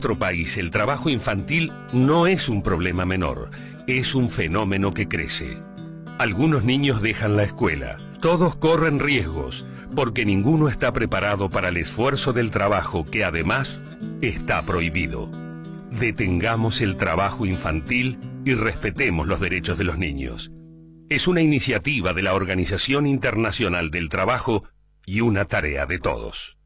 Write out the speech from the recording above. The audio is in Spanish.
nuestro país el trabajo infantil no es un problema menor, es un fenómeno que crece. Algunos niños dejan la escuela, todos corren riesgos, porque ninguno está preparado para el esfuerzo del trabajo que además está prohibido. Detengamos el trabajo infantil y respetemos los derechos de los niños. Es una iniciativa de la Organización Internacional del Trabajo y una tarea de todos.